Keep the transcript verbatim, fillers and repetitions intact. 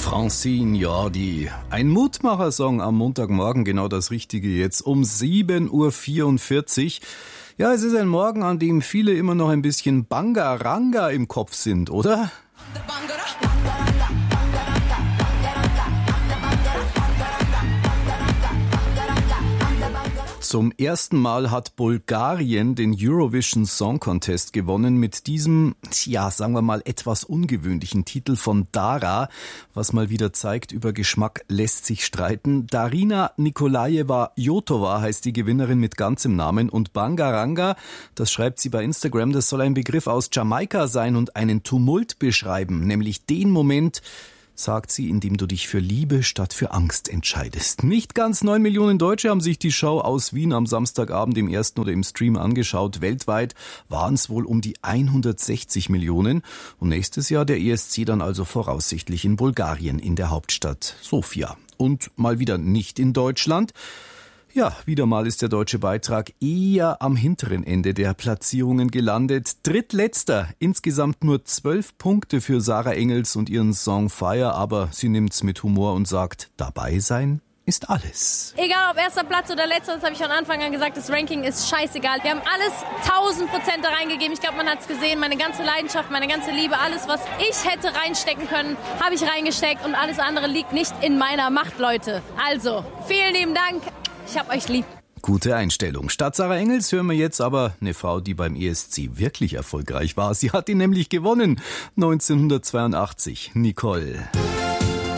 Francine Jordi. Ein Mutmacher-Song am Montagmorgen, genau das Richtige jetzt, um sieben Uhr vierundvierzig. Ja, es ist ein Morgen, an dem viele immer noch ein bisschen Bangaranga im Kopf sind, oder? Zum ersten Mal hat Bulgarien den Eurovision Song Contest gewonnen mit diesem, ja, sagen wir mal, etwas ungewöhnlichen Titel von Dara, was mal wieder zeigt, über Geschmack lässt sich streiten. Darina Nikolajeva Jotova heißt die Gewinnerin mit ganzem Namen und Bangaranga, das schreibt sie bei Instagram, das soll ein Begriff aus Jamaika sein und einen Tumult beschreiben, nämlich den Moment, sagt sie, indem du dich für Liebe statt für Angst entscheidest. Nicht ganz neun Millionen Deutsche haben sich die Show aus Wien am Samstagabend im ersten oder im Stream angeschaut. Weltweit waren es wohl um die hundertsechzig Millionen. Und nächstes Jahr der E S C dann also voraussichtlich in Bulgarien, in der Hauptstadt Sofia. Und mal wieder nicht in Deutschland. Ja, wieder mal ist der deutsche Beitrag eher am hinteren Ende der Platzierungen gelandet. Drittletzter, insgesamt nur zwölf Punkte für Sarah Engels und ihren Song Fire, aber sie nimmt's mit Humor und sagt, dabei sein ist alles. Egal ob erster Platz oder letzter, das habe ich von Anfang an gesagt, das Ranking ist scheißegal. Wir haben alles tausend Prozent da reingegeben. Ich glaube, man hat es gesehen, meine ganze Leidenschaft, meine ganze Liebe, alles, was ich hätte reinstecken können, habe ich reingesteckt und alles andere liegt nicht in meiner Macht, Leute. Also, vielen lieben Dank. Ich hab euch lieb. Gute Einstellung. Statt Sarah Engels hören wir jetzt aber eine Frau, die beim E S C wirklich erfolgreich war. Sie hat ihn nämlich gewonnen. neunzehnhundertzweiundachtzig. Nicole.